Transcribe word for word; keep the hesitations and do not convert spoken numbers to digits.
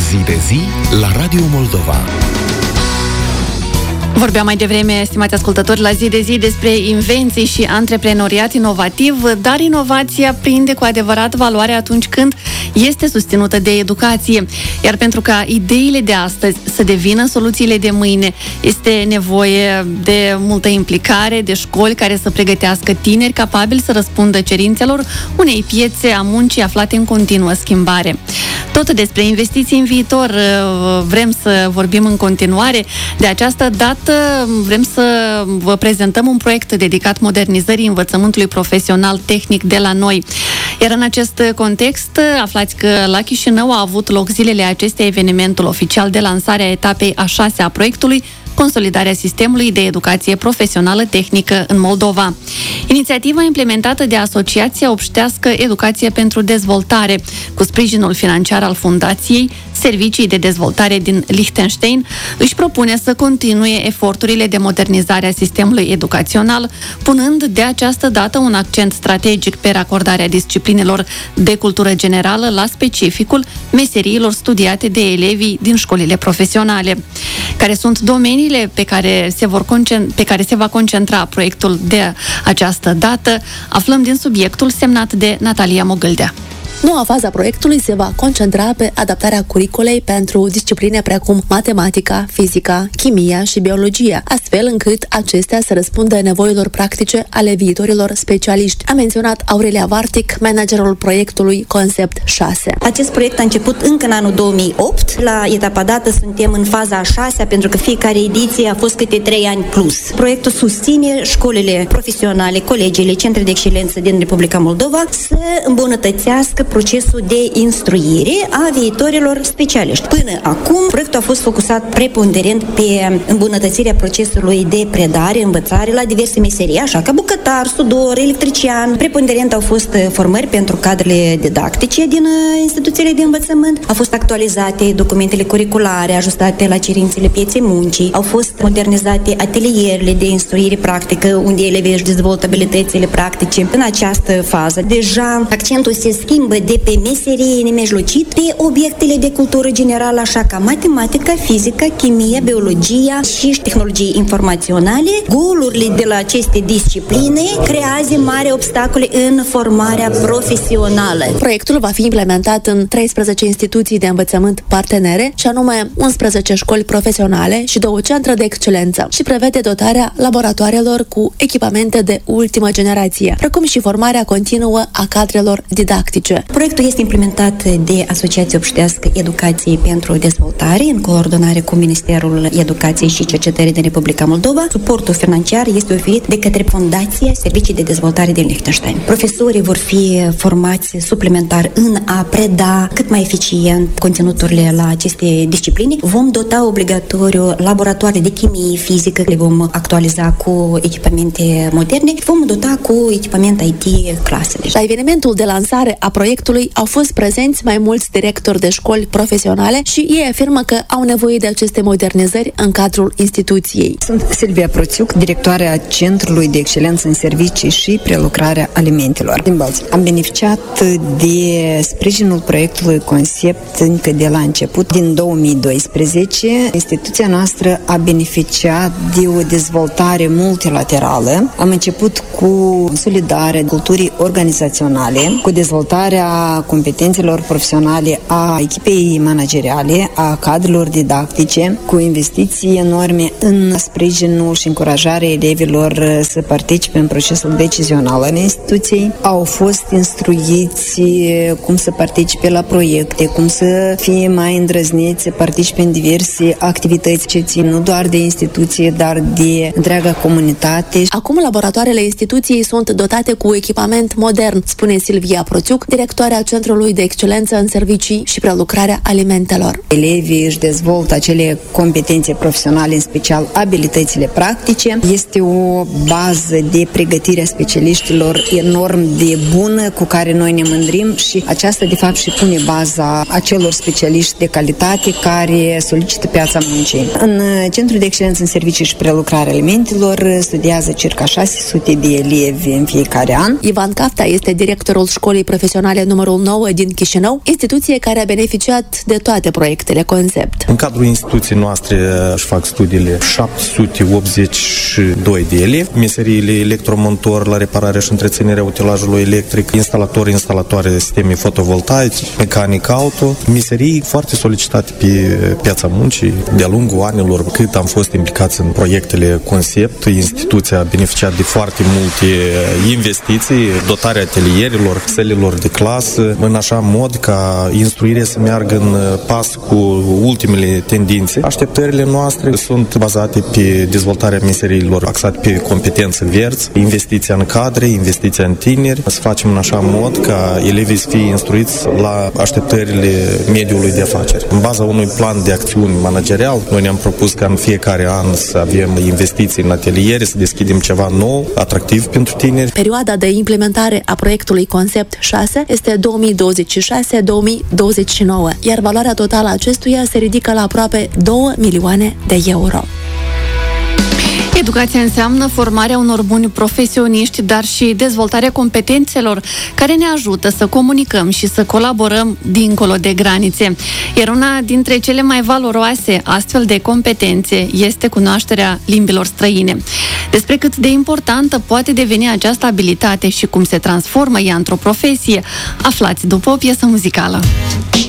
Zi de zi la Radio Moldova. Vorbeam mai devreme, stimați ascultători, la Zi de zi despre invenții și antreprenoriat inovativ, dar inovația prinde cu adevărat valoare atunci când este susținută de educație. Iar pentru ca ideile de astăzi să devină soluțiile de mâine, este nevoie de multă implicare, de școli care să pregătească tineri capabili să răspundă cerințelor unei piețe a muncii aflate în continuă schimbare. Tot despre investiții în viitor vrem să vorbim în continuare. De această dată vrem să vă prezentăm un proiect dedicat modernizării învățământului profesional tehnic de la noi. Iar în acest context, aflați că la Chișinău a avut loc zilele acestea evenimentul oficial de lansare a etapei a șasea a proiectului Consolidarea sistemului de educație profesională tehnică în Moldova. Inițiativa implementată de Asociația Obștească Educație pentru Dezvoltare, cu sprijinul financiar al Fundației Servicii de Dezvoltare din Liechtenstein, își propune să continue eforturile de modernizare a sistemului educațional, punând de această dată un accent strategic pe racordarea disciplinelor de cultură generală la specificul meseriilor studiate de elevii din școlile profesionale. Care sunt domeniile pe care se, vor concent- pe care se va concentra proiectul de această dată, aflăm din subiectul semnat de Natalia Mogâldea. Noua fază a proiectului se va concentra pe adaptarea curiculei pentru discipline precum matematica, fizica, chimia și biologia, astfel încât acestea să răspundă nevoilor practice ale viitorilor specialiști, a menționat Aurelia Vartic, managerul proiectului Concept șase. Acest proiect a început încă în anul două mii opt. La etapa dată suntem în faza a șasea, pentru că fiecare ediție a fost câte trei ani plus. Proiectul susține școlile profesionale, colegiile, centre de excelență din Republica Moldova să îmbunătățească procesul de instruire a viitorilor specialiști. Până acum, proiectul a fost focusat preponderent pe îmbunătățirea procesului de predare, învățare la diverse meserii, așa ca bucătar, sudor, electrician. Preponderent au fost formări pentru cadrele didactice din instituțiile de învățământ. Au fost actualizate documentele curriculare, ajustate la cerințele pieței muncii. Au fost modernizate atelierele de instruire practică, unde elevii își dezvoltă abilitățile practice. În această fază, deja accentul se schimbă de pe meserie nemijlocit pe obiectele de cultură generală, așa ca matematica, fizica, chimia, biologia și tehnologii informaționale. Golurile de la aceste discipline creează mari obstacole în formarea profesională. Proiectul va fi implementat în treisprezece instituții de învățământ partenere, și anume unsprezece școli profesionale și două centre de excelență, și prevede dotarea laboratoarelor cu echipamente de ultimă generație, precum și formarea continuă a cadrelor didactice. Proiectul este implementat de Asociația Obștească Educației pentru Dezvoltare, în coordonare cu Ministerul Educației și Cercetării din Republica Moldova. Suportul financiar este oferit de către Fundația Servicii de Dezvoltare din Liechtenstein. Profesorii vor fi formați suplimentar în a preda cât mai eficient conținuturile la aceste discipline. Vom dota obligatoriu laboratoare de chimie, fizică, le vom actualiza cu echipamente moderne, vom dota cu echipament I T clasele. La evenimentul de lansare a proiectului au fost prezenți mai mulți directori de școli profesionale și ei afirmă că au nevoie de aceste modernizări în cadrul instituției. Sunt Silvia Proțiuc, directoarea Centrului de Excelență în Servicii și Prelucrarea Alimentelor din Balți. Am beneficiat de sprijinul proiectului Concept încă de la început, din două mii doisprezece. Instituția noastră a beneficiat de o dezvoltare multilaterală. Am început cu consolidarea culturii organizaționale, cu dezvoltarea competențelor profesionale a echipei manageriale, a cadrelor didactice, cu investiții enorme în sprijinul și încurajarea elevilor să participe în procesul decizional al instituției. Au fost instruiți cum să participe la proiecte, cum să fie mai îndrăzniți să participe în diverse activități ce țin nu doar de instituție, dar de întreaga comunitate. Acum laboratoarele instituției sunt dotate cu echipament modern, spune Silvia Proțiuc, directoarea Centrului de Excelență în Servicii și Prelucrarea Alimentelor. Elevii își dezvoltă acele competențe profesionale, în special abilitățile practice. Este o bază de pregătire a specialiștilor enorm de bună, cu care noi ne mândrim, și aceasta de fapt și pune baza acelor specialiști de calitate care solicită piața muncii. În Centrul de Excelență în Servicii și Prelucrarea Alimentelor studiază circa șase sute de elevi în fiecare an. Ivan Cafta este directorul Școlii Profesionale Naționale numărul nouă din Chișinău, instituție care a beneficiat de toate proiectele concept. În cadrul instituției noastre își fac studiile șapte sute optzeci și doi de elevi, meseriile electromontor la repararea și întreținerea utilajului electric, instalator, instalatoare sisteme fotovoltaice, mecanic auto, meserii foarte solicitate pe piața muncii de-a lungul anilor, cât am fost implicați în proiectele concept. Instituția a beneficiat de foarte multe investiții, dotarea atelierilor, sălilor de clasă, în așa mod ca instruirea să meargă în pas cu ultimele tendințe. Așteptările noastre sunt bazate pe dezvoltarea meseriilor axate pe competențe verzi, investiția în cadre, investiția în tineri, să facem în așa mod ca elevii să fie instruiți la așteptările mediului de afaceri. În baza unui plan de acțiuni managerial, noi ne-am propus ca în fiecare an să avem investiții în ateliere, să deschidem ceva nou, atractiv pentru tineri. Perioada de implementare a proiectului Concept șase este două mii douăzeci și șase - două mii douăzeci și nouă, iar valoarea totală a acestuia se ridică la aproape două milioane de euro. Educația înseamnă formarea unor buni profesioniști, dar și dezvoltarea competențelor care ne ajută să comunicăm și să colaborăm dincolo de granițe. Iar una dintre cele mai valoroase astfel de competențe este cunoașterea limbilor străine. Despre cât de importantă poate deveni această abilitate și cum se transformă ea într-o profesie, aflați după o piesă muzicală.